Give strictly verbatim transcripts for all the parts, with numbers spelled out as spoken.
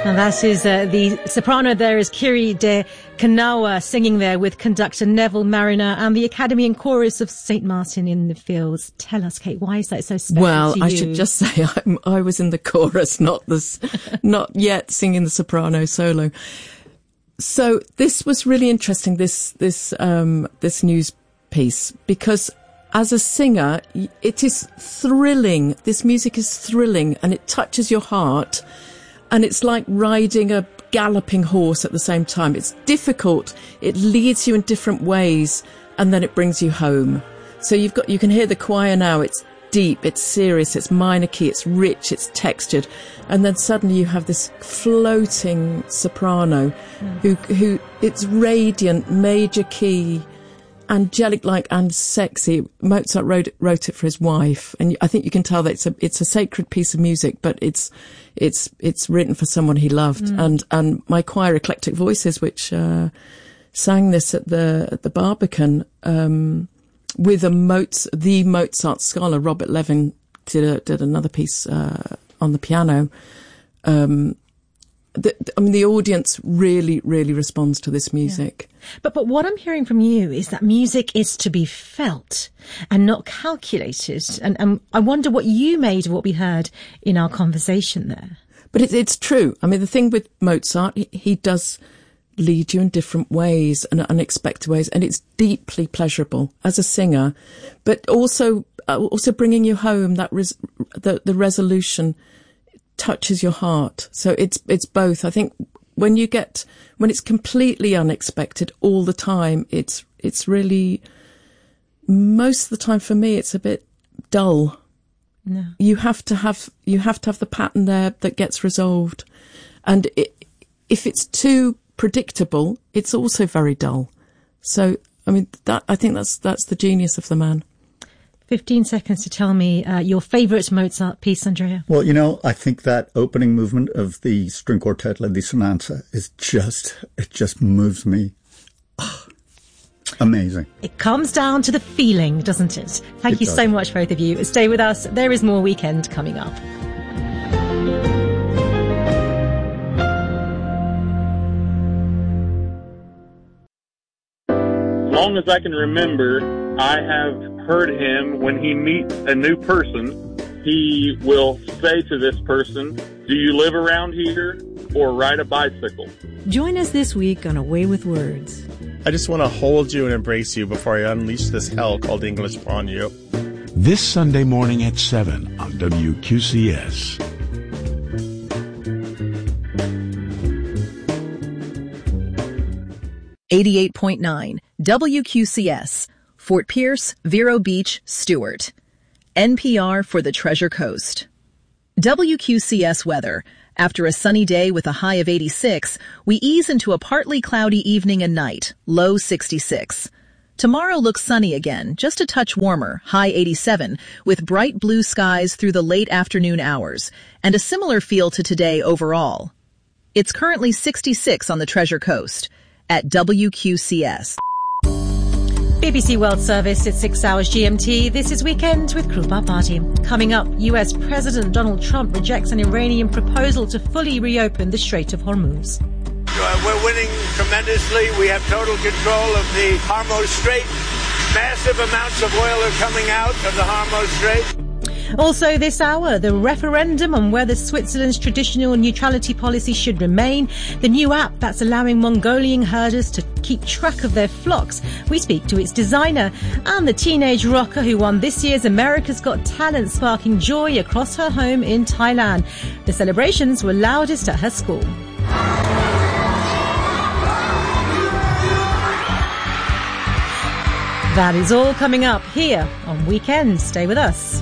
And that is uh, the soprano there is Kiri De Kanawa singing there with conductor Neville Mariner and the Academy and Chorus of Saint Martin in the Fields. Tell us, Kate, why is that so special well, to you? I should just say I'm, I was in the chorus, not this, not yet singing the soprano solo. So this was really interesting, this, this, um, this news piece, because as a singer, it is thrilling. This music is thrilling and it touches your heart. And it's like riding a galloping horse at the same time. It's difficult. It leads you in different ways and then it brings you home. So you've got, you can hear the choir now. It's deep, it's serious, it's minor key, it's rich, it's textured. And then suddenly you have this floating soprano mm. who, who, it's radiant, major key, angelic-like and sexy. Mozart wrote, wrote it for his wife, and I think you can tell that it's a it's a sacred piece of music, but it's it's it's written for someone he loved. Mm. And and my choir, Eclectic Voices, which uh, sang this at the at the Barbican um, with a Mozart, the Mozart scholar Robert Levin did a, did another piece uh, on the piano. Um, The, I mean, the audience really, really responds to this music. Yeah. But but what I'm hearing from you is that music is to be felt and not calculated. And, and I wonder what you made of what we heard in our conversation there. But it, it's true. I mean, the thing with Mozart, he, he does lead you in different ways and unexpected ways, and it's deeply pleasurable as a singer. But also, uh, also bringing you home, that res- the the resolution touches your heart. So it's it's both. I think when you get when it's completely unexpected all the time, it's it's really, most of the time for me it's a bit dull. No. You have to have you have to have the pattern there that gets resolved, and it, if it's too predictable, it's also very dull. So I mean that I think that's that's the genius of the man. fifteen seconds to tell me uh, your favourite Mozart piece, Andrea. Well, you know, I think that opening movement of the string quartet, La Dissonanza, is just, it just moves me. Oh, amazing. It comes down to the feeling, doesn't it? Thank It you does. so much, both of you. Stay with us. There is more Weekend coming up. As long as I can remember, I have heard him, when he meets a new person, he will say to this person, "Do you live around here or ride a bicycle?" Join us this week on Away with Words. I just want to hold you and embrace you before I unleash this hell called English upon you. This Sunday morning at seven on W Q C S. eighty-eight point nine W Q C S, Fort Pierce, Vero Beach, Stewart. N P R for the Treasure Coast. W Q C S weather. After a sunny day with a high of eighty-six, we ease into a partly cloudy evening and night, low sixty-six. Tomorrow looks sunny again, just a touch warmer, high eighty-seven, with bright blue skies through the late afternoon hours, and a similar feel to today overall. It's currently sixty-six on the Treasure Coast. At W Q C S. B B C World Service at six hours G M T. This is Weekend with Krupa Party. Coming up, U S President Donald Trump rejects an Iranian proposal to fully reopen the Strait of Hormuz. Uh, we're winning tremendously. We have total control of the Hormuz Strait. Massive amounts of oil are coming out of the Hormuz Strait. Also this hour, the referendum on whether Switzerland's traditional neutrality policy should remain, the new app that's allowing Mongolian herders to keep track of their flocks. We speak to its designer, and the teenage rocker who won this year's America's Got Talent, sparking joy across her home in Thailand. The celebrations were loudest at her school. That is all coming up here on Weekend. Stay with us.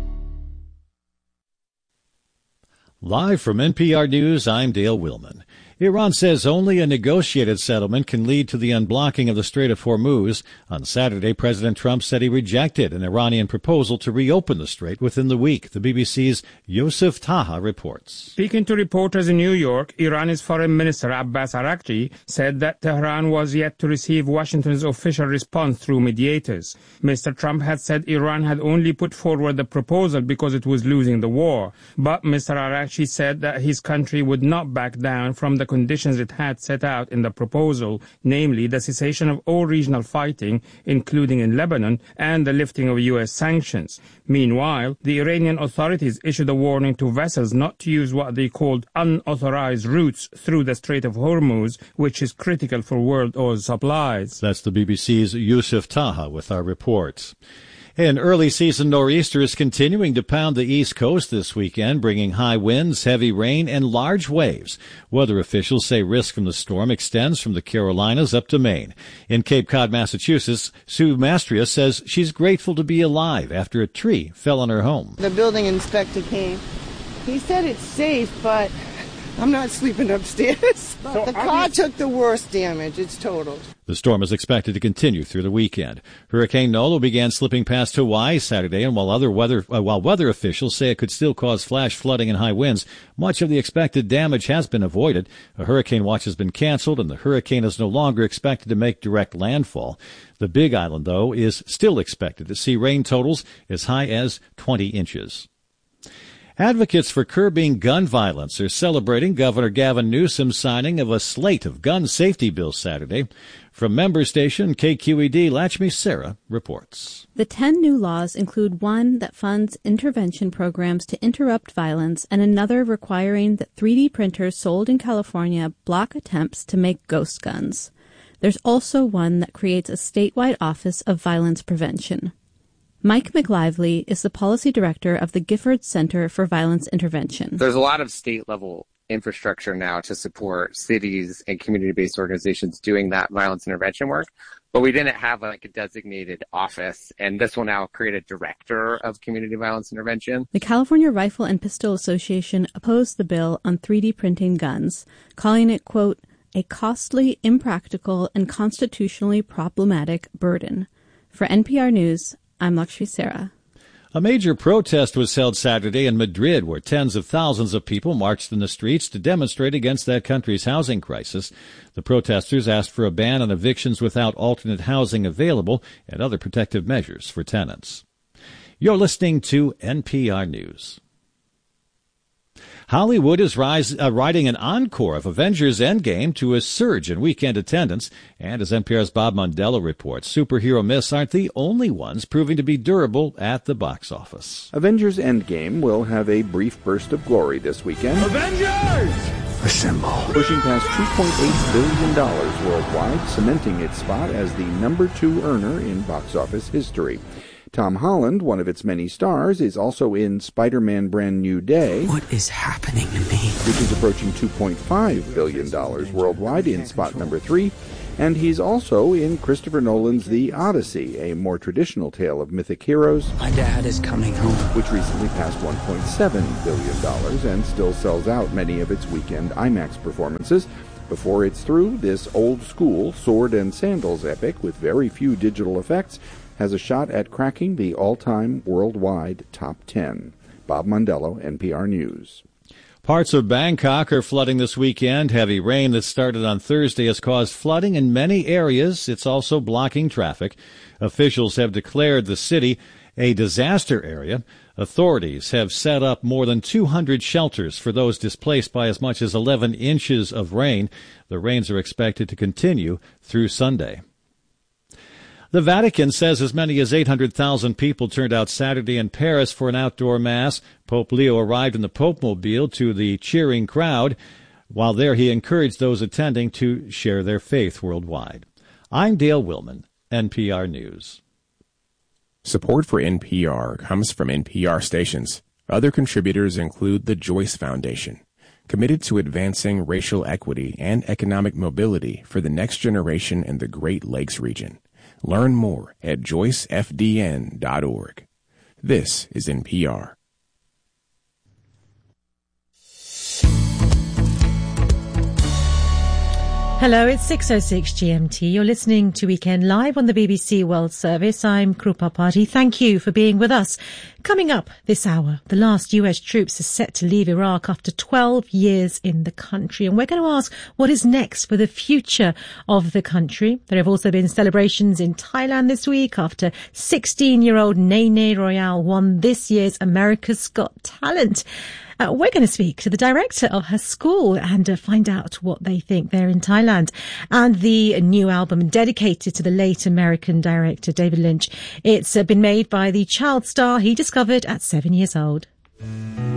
Live from N P R News, I'm Dale Willman. Iran says only a negotiated settlement can lead to the unblocking of the Strait of Hormuz. On Saturday, President Trump said he rejected an Iranian proposal to reopen the strait within the week. The B B C's Yosef Taha reports. Speaking to reporters in New York, Iran's Foreign Minister Abbas Araghchi said that Tehran was yet to receive Washington's official response through mediators. Mister Trump had said Iran had only put forward the proposal because it was losing the war. But Mister Araghchi said that his country would not back down from the conditions it had set out in the proposal, namely the cessation of all regional fighting, including in Lebanon, and the lifting of U S sanctions. Meanwhile, the Iranian authorities issued a warning to vessels not to use what they called unauthorized routes through the Strait of Hormuz, which is critical for world oil supplies. That's the B B C's Yusuf Taha with our reports. An early season nor'easter is continuing to pound the East Coast this weekend, bringing high winds, heavy rain, and large waves. Weather officials say risk from the storm extends from the Carolinas up to Maine. In Cape Cod, Massachusetts, Sue Mastria says she's grateful to be alive after a tree fell on her home. The building inspector came. He said it's safe, but I'm not sleeping upstairs. So the car took the worst damage. It's totaled. The storm is expected to continue through the weekend. Hurricane Nolo began slipping past Hawaii Saturday, and while other weather uh, while weather officials say it could still cause flash flooding and high winds, much of the expected damage has been avoided. A hurricane watch has been canceled, and the hurricane is no longer expected to make direct landfall. The Big Island, though, is still expected to see rain totals as high as twenty inches. Advocates for curbing gun violence are celebrating Governor Gavin Newsom's signing of a slate of gun safety bills Saturday. From member station K Q E D, Lachmi Sarah reports. The ten new laws include one that funds intervention programs to interrupt violence and another requiring that three D printers sold in California block attempts to make ghost guns. There's also one that creates a statewide office of violence prevention. Mike McLively is the policy director of the Gifford Center for Violence Intervention. There's a lot of state-level infrastructure now to support cities and community-based organizations doing that violence intervention work, but we didn't have like a designated office, and this will now create a director of community violence intervention. The California Rifle and Pistol Association opposed the bill on three D printing guns, calling it, quote, a costly, impractical, and constitutionally problematic burden. For N P R News, I'm Lakshmi Sarah. A major protest was held Saturday in Madrid, where tens of thousands of people marched in the streets to demonstrate against that country's housing crisis. The protesters asked for a ban on evictions without alternate housing available and other protective measures for tenants. You're listening to N P R News. Hollywood is rise, uh, riding an encore of Avengers Endgame to a surge in weekend attendance. And as N P R's Bob Mondello reports, superhero myths aren't the only ones proving to be durable at the box office. Avengers Endgame will have a brief burst of glory this weekend. Avengers! Assemble. Pushing past two point eight billion dollars worldwide, cementing its spot as the number two earner in box office history. Tom Holland, one of its many stars, is also in Spider-Man Brand New Day. What is happening to me? Which is approaching two point five billion dollars worldwide in spot number three. And he's also in Christopher Nolan's The Odyssey, a more traditional tale of mythic heroes. My dad is coming home. Which recently passed one point seven billion dollars and still sells out many of its weekend IMAX performances. Before it's through, this old-school sword and sandals epic with very few digital effects has a shot at cracking the all-time worldwide top ten. Bob Mondello, N P R News. Parts of Bangkok are flooding this weekend. Heavy rain that started on Thursday has caused flooding in many areas. It's also blocking traffic. Officials have declared the city a disaster area. Authorities have set up more than two hundred shelters for those displaced by as much as eleven inches of rain. The rains are expected to continue through Sunday. The Vatican says as many as eight hundred thousand people turned out Saturday in Paris for an outdoor mass. Pope Leo arrived in the Pope-mobile to the cheering crowd. While there, he encouraged those attending to share their faith worldwide. I'm Dale Willman, N P R News. Support for N P R comes from N P R stations. Other contributors include the Joyce Foundation, committed to advancing racial equity and economic mobility for the next generation in the Great Lakes region. Learn more at joyce f d n dot org. This is N P R. Hello, it's six oh six G M T. You're listening to Weekend Live on the B B C World Service. I'm Krupa Party. Thank you for being with us. Coming up this hour, the last U S troops are set to leave Iraq after twelve years in the country. And we're going to ask what is next for the future of the country. There have also been celebrations in Thailand this week after sixteen-year-old Nene Royale won this year's America's Got Talent. Uh, we're going to speak to the director of her school and uh, find out what they think there in Thailand. And the new album dedicated to the late American director David Lynch. It's uh, been made by the child star he discovered at seven years old.